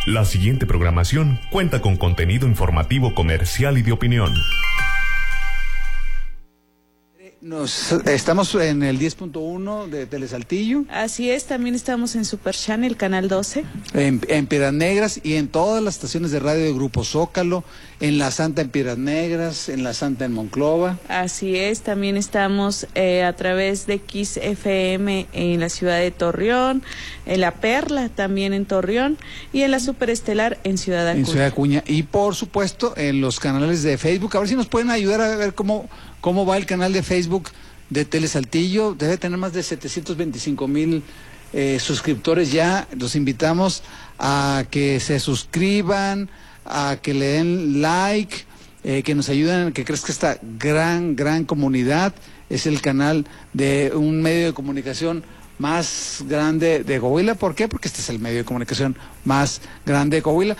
La siguiente programación cuenta con contenido informativo, comercial y de opinión. Estamos en el 10.1 de Telesaltillo. Así es, también estamos en Super Channel, Canal 12. En Piedras Negras y en todas las estaciones de radio de Grupo Zócalo, en La Santa en Piedras Negras, en La Santa en Monclova. Así es, también estamos a través de XFM en la ciudad de Torreón, en La Perla también en Torreón y en la Superestelar en Ciudad Acuña. En Ciudad Acuña y por supuesto en los canales de Facebook. A ver si nos pueden ayudar a ver cómo va el canal de Facebook de Telesaltillo. Debe tener más de 725,000 suscriptores ya. Los invitamos a que se suscriban, a que le den like, que nos ayuden a que crezca esta gran comunidad. Es el canal de un medio de comunicación más grande de Coahuila. ¿Por qué? Porque este es el medio de comunicación más grande de Coahuila.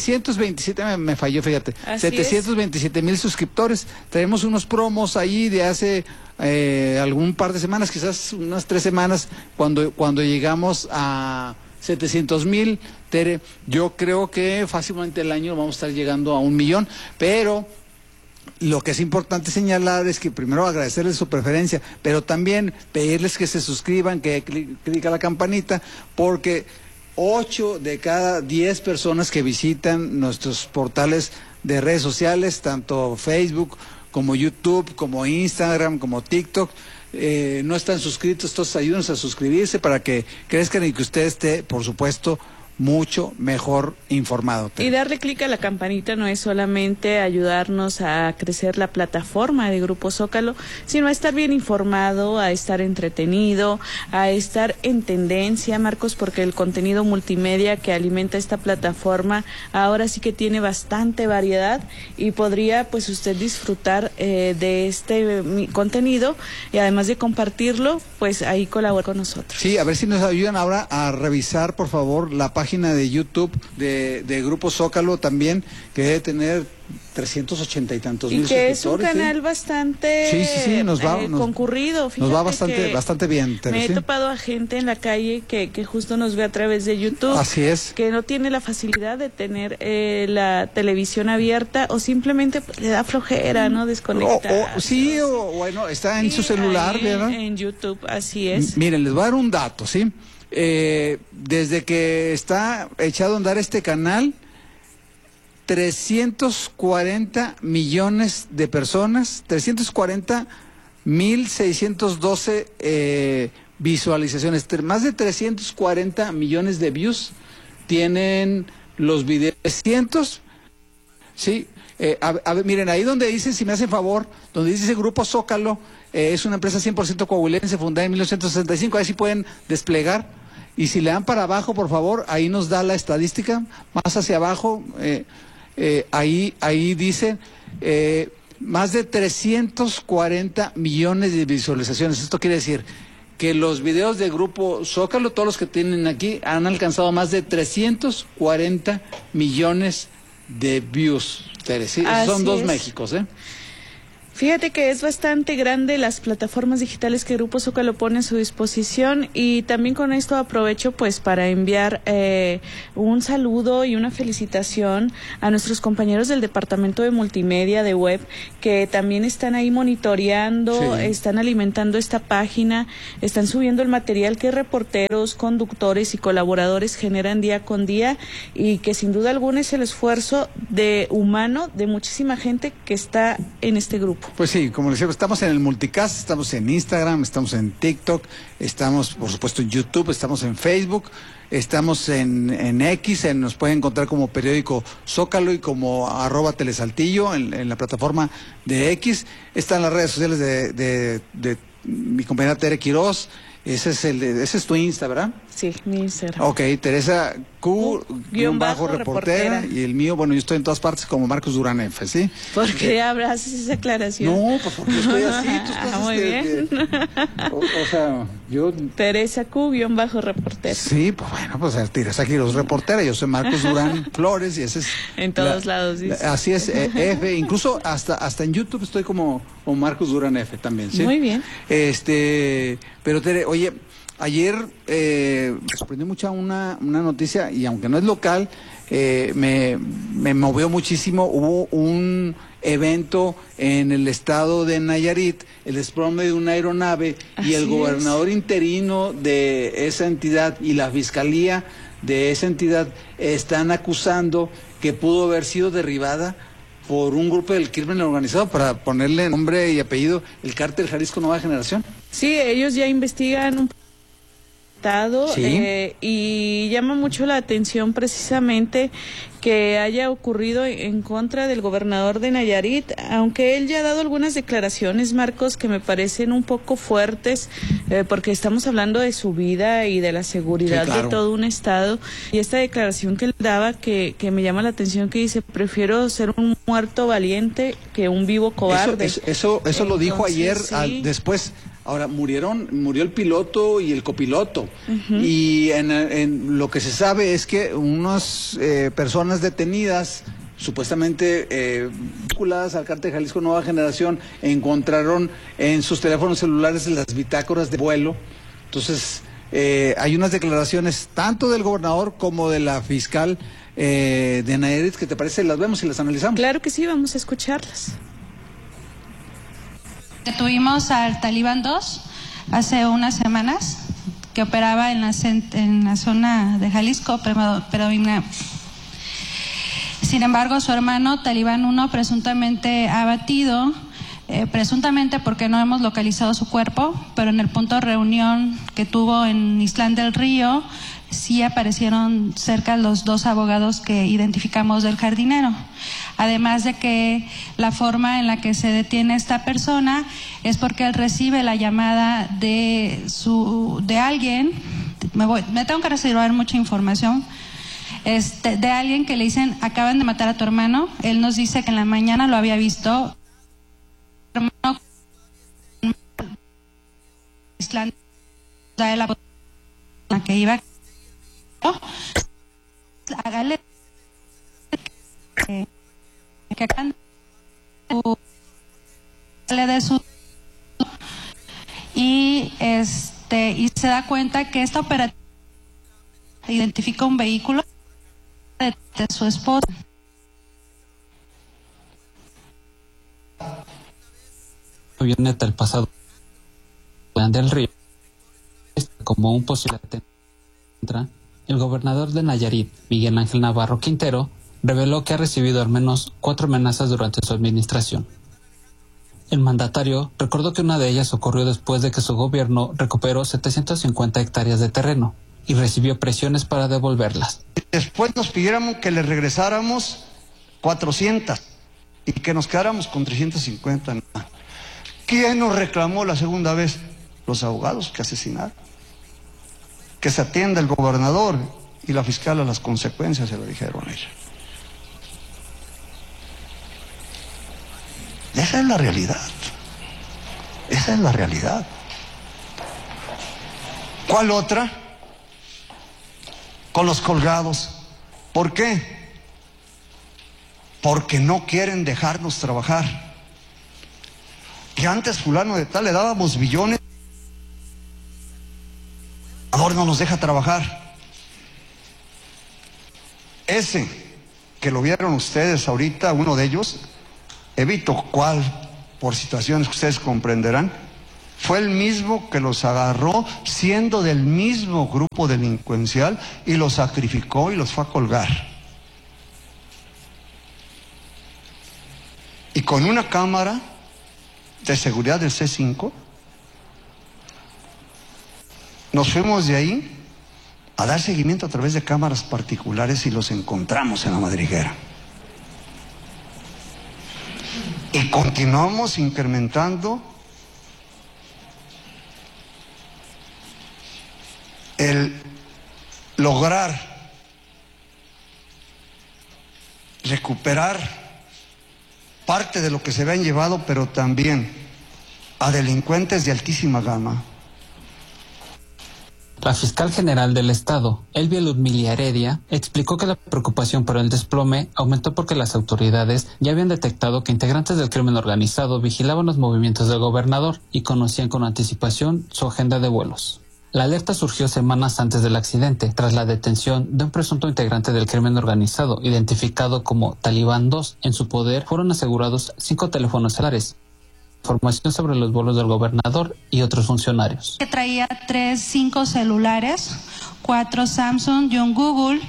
727, me falló, fíjate. 727,000 suscriptores. Tenemos unos promos ahí de hace algún par de semanas, quizás unas 3 semanas, cuando llegamos a 700,000. Tere, yo creo que fácilmente el año vamos a estar llegando a 1,000,000, pero lo que es importante señalar es que primero agradecerles su preferencia, pero también pedirles que se suscriban, que clic a la campanita, porque 8 de cada 10 personas que visitan nuestros portales de redes sociales, tanto Facebook como YouTube, como Instagram, como TikTok, no están suscritos. Entonces ayúdenos a suscribirse para que crezcan y que usted esté, por supuesto, mucho mejor informado. Y darle clic a la campanita no es solamente ayudarnos a crecer la plataforma de Grupo Zócalo, sino a estar bien informado, a estar entretenido, a estar en tendencia, Marcos, porque el contenido multimedia que alimenta esta plataforma ahora sí que tiene bastante variedad y podría pues usted disfrutar de este contenido y además de compartirlo, pues ahí colabora con nosotros. Sí, a ver si nos ayudan ahora a revisar, por favor, la página de YouTube de Grupo Zócalo también, que debe tener 380 y tantos mil suscriptores. Y que es un canal bastante concurrido. Fíjate, nos va bastante bien. Me he topado a gente en la calle que justo nos ve a través de YouTube. Así es. Que no tiene la facilidad de tener la televisión abierta o simplemente le da flojera, ¿no? Desconectar. O bueno, está en su celular, ¿verdad? En YouTube, así es. Miren, les voy a dar un dato, ¿sí? Desde que está echado a andar este canal, 340 millones de personas, 340,612 visualizaciones, más de 340 millones de views tienen los videos. 300, sí. A ver, miren, ahí donde dice, si me hacen favor, donde dice Grupo Zócalo, es una empresa 100% coahuilense, fundada en 1965, ahí sí pueden desplegar. Y si le dan para abajo, por favor, ahí nos da la estadística, más hacia abajo, ahí dice más de 340 millones de visualizaciones. Esto quiere decir que los videos de Grupo Zócalo, todos los que tienen aquí, han alcanzado más de 340 millones de views. ¿Sí? Son 2 Méxicos, Fíjate que es bastante grande las plataformas digitales que Grupo Zócalo pone a su disposición y también con esto aprovecho pues para enviar un saludo y una felicitación a nuestros compañeros del Departamento de Multimedia de Web que también están ahí monitoreando, están alimentando esta página, están subiendo el material que reporteros, conductores y colaboradores generan día con día y que sin duda alguna es el esfuerzo humano de muchísima gente que está en este grupo. Pues sí, como les decía, estamos en el multicast, estamos en Instagram, estamos en TikTok, estamos por supuesto en YouTube, estamos en Facebook, estamos en X, nos pueden encontrar como periódico Zócalo y como @Telesaltillo en la plataforma de X. Están las redes sociales de mi compañera Tere Quiroz. Ese es tu Insta, ¿verdad? Sí, mi Instagram. Ok, Teresa Q_reportera y el mío, bueno, yo estoy en todas partes como Marcos Durán F, ¿sí? ¿Por qué haces esa aclaración? No, pues porque estoy así, tú estás muy bien. O sea, yo... Teresa Q_reportera. Sí, pues bueno, pues Teresa Quiroz reportera, yo soy Marcos Durán Flores y ese es... En todos lados, dice. Así es, F, incluso hasta en YouTube estoy como Marcos Durán F también, ¿sí? Muy bien. Pero Tere, oye, Ayer me sorprendió mucho una noticia, y aunque no es local, me movió muchísimo. Hubo un evento en el estado de Nayarit, el desplome de una aeronave, y el gobernador interino de esa entidad y la fiscalía de esa entidad están acusando que pudo haber sido derribada por un grupo del crimen organizado, para ponerle nombre y apellido, el Cártel Jalisco Nueva Generación. Sí, ellos ya investigan un y llama mucho la atención precisamente que haya ocurrido en contra del gobernador de Nayarit, aunque él ya ha dado algunas declaraciones, Marcos, que me parecen un poco fuertes, porque estamos hablando de su vida y de la seguridad de todo un estado, y esta declaración que él daba que me llama la atención, que dice: prefiero ser un muerto valiente que un vivo cobarde. Eso lo dijo ayer, después. Ahora, murió el piloto y el copiloto. Y en lo que se sabe es que unas personas detenidas, supuestamente vinculadas al Cártel Jalisco Nueva Generación, encontraron en sus teléfonos celulares las bitácoras de vuelo. Entonces, hay unas declaraciones tanto del gobernador como de la fiscal de Nayarit, que te parece, las vemos y las analizamos. Claro que sí, vamos a escucharlas. Tuvimos al Talibán 2 hace unas semanas, que operaba en la zona de Jalisco, pero sin embargo su hermano Talibán 1 presuntamente abatido, presuntamente porque no hemos localizado su cuerpo, pero en el punto de reunión que tuvo en Islán del Río sí aparecieron cerca los 2 abogados que identificamos del jardinero. Además de que la forma en la que se detiene esta persona es porque él recibe la llamada de alguien, me tengo que reservar mucha información, de alguien que le dicen: acaban de matar a tu hermano. Él nos dice que en la mañana lo había visto, hermano, la que iba, hágale que acá de su y se da cuenta que esta operativa identifica un vehículo de su esposa. Avioneta el pasado del Río como un posible el gobernador de Nayarit, Miguel Ángel Navarro Quintero, reveló que ha recibido al menos 4 amenazas durante su administración. El mandatario recordó que una de ellas ocurrió después de que su gobierno recuperó 750 hectáreas de terreno y recibió presiones para devolverlas. Después nos pidieron que le regresáramos 400 y que nos quedáramos con 350. ¿Quién nos reclamó la segunda vez? Los abogados que asesinaron. Que se atienda el gobernador y la fiscal a las consecuencias, se lo dijeron a ella. Esa es la realidad. Esa es la realidad. ¿Cuál otra? Con los colgados. ¿Por qué? Porque no quieren dejarnos trabajar. Que antes fulano de tal le dábamos billones, ahora no nos deja trabajar. Ese que lo vieron ustedes ahorita, uno de ellos, evito cuál, por situaciones que ustedes comprenderán, fue el mismo que los agarró siendo del mismo grupo delincuencial y los sacrificó y los fue a colgar. Y con una cámara de seguridad del C5, nos fuimos de ahí a dar seguimiento a través de cámaras particulares y los encontramos en la madriguera. Y continuamos incrementando el lograr recuperar parte de lo que se habían llevado, pero también a delincuentes de altísima gama. La fiscal general del estado, Elvia Ludmila Heredia, explicó que la preocupación por el desplome aumentó porque las autoridades ya habían detectado que integrantes del crimen organizado vigilaban los movimientos del gobernador y conocían con anticipación su agenda de vuelos. La alerta surgió semanas antes del accidente, tras la detención de un presunto integrante del crimen organizado, identificado como Talibán 2. En su poder fueron asegurados 5 teléfonos celulares, información sobre los vuelos del gobernador y otros funcionarios. Traía 5 celulares, 4 Samsung y un Google.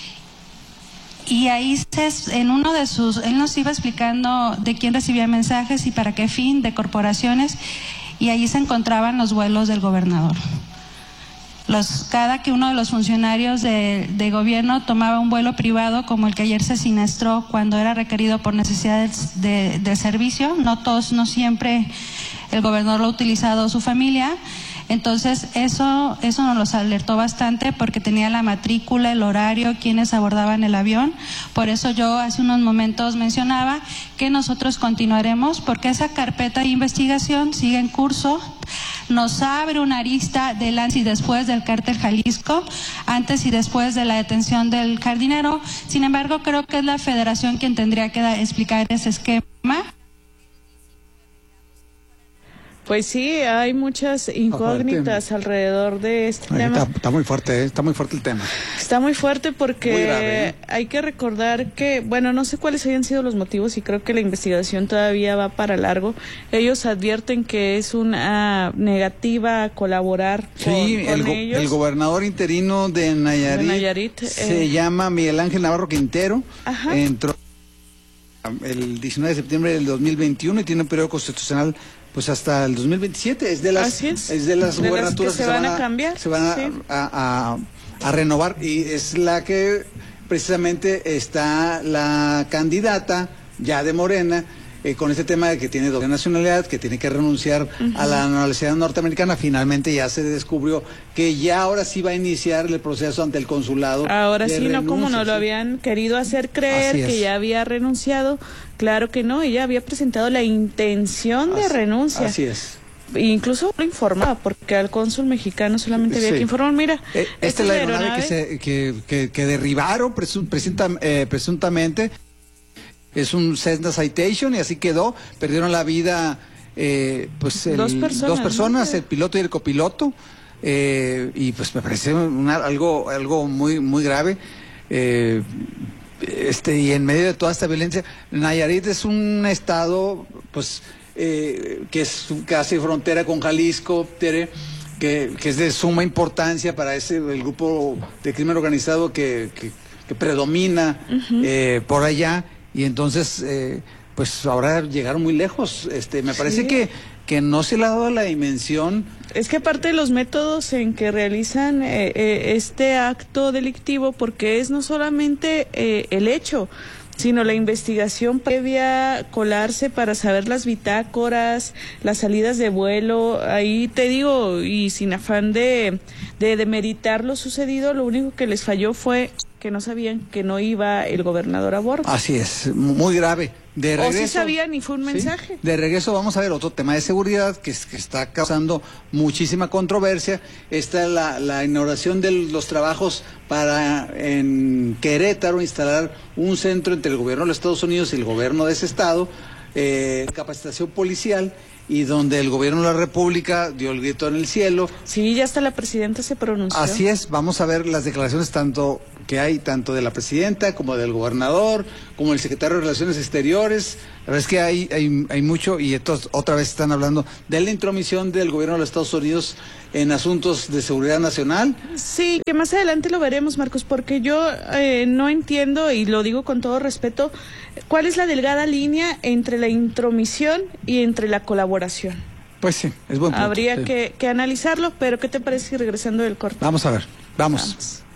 Y ahí él nos iba explicando de quién recibía mensajes y para qué fin, de corporaciones, y ahí se encontraban los vuelos del gobernador. Cada que uno de los funcionarios de gobierno tomaba un vuelo privado, como el que ayer se siniestró cuando era requerido por necesidades de servicio, no siempre el gobernador lo ha utilizado su familia. Entonces eso nos los alertó bastante porque tenía la matrícula, el horario, quienes abordaban el avión. Por eso yo hace unos momentos mencionaba que nosotros continuaremos porque esa carpeta de investigación sigue en curso. Nos abre una arista del antes y después del cártel Jalisco, antes y después de la detención del jardinero. Sin embargo, creo que es la Federación quien tendría que explicar ese esquema. Pues sí, hay muchas incógnitas alrededor de este tema. Está muy fuerte, está muy fuerte el tema. Está muy fuerte porque muy grave, hay que recordar que, bueno, no sé cuáles hayan sido los motivos y creo que la investigación todavía va para largo. Ellos advierten que es una negativa a colaborar con ellos. El gobernador interino de Nayarit se llama Miguel Ángel Navarro Quintero. Ajá. Entró el 19 de septiembre del 2021 y tiene un periodo constitucional pues hasta el 2027. Es de las gubernaturas que se van a cambiar. Se van a renovar, y es la que precisamente está la candidata ya de Morena, con este tema de que tiene doble nacionalidad, que tiene que renunciar a la nacionalidad norteamericana. Finalmente ya se descubrió que ya ahora sí va a iniciar el proceso ante el consulado. Ahora sí, no como nos lo habían querido hacer creer, que ya había renunciado. Claro que no, ella había presentado la intención de renuncia. Así es. Incluso lo informaba, porque al cónsul mexicano solamente había que informar. Mira, esta es la aeronave que derribaron presuntamente. Es un Cessna Citation y así quedó. Perdieron la vida dos personas, ¿no? El piloto y el copiloto. Y pues me parece algo muy muy grave. Y en medio de toda esta violencia, Nayarit es un estado que es casi frontera con Jalisco, que es de suma importancia para el grupo de crimen organizado que predomina por allá. Y entonces, pues ahora llegaron muy lejos. Me parece que no se le ha dado la dimensión. Es que aparte de los métodos en que realizan este acto delictivo, porque es no solamente el hecho, sino la investigación previa, colarse para saber las bitácoras, las salidas de vuelo. Ahí te digo, y sin afán de demeritar lo sucedido, lo único que les falló fue que no sabían que no iba el gobernador a bordo. Así es, muy grave. De regreso, o sí sabían y fue un mensaje. De regreso vamos a ver otro tema de seguridad que está causando muchísima controversia. Esta es la inauguración de los trabajos para en Querétaro instalar un centro entre el gobierno de los Estados Unidos y el gobierno de ese estado, capacitación policial, y donde el gobierno de la República dio el grito en el cielo. Sí, ya hasta la presidenta se pronunció. Así es, vamos a ver las declaraciones tanto de la presidenta como del gobernador, como el secretario de Relaciones Exteriores. La verdad es que hay mucho, y entonces otra vez están hablando de la intromisión del gobierno de los Estados Unidos en asuntos de seguridad nacional. Sí, que más adelante lo veremos, Marcos, porque yo no entiendo, y lo digo con todo respeto, cuál es la delgada línea entre la intromisión y entre la colaboración. Pues sí, es buen punto. Habría que analizarlo, pero ¿qué te parece si regresando del corte? Vamos a ver, vamos.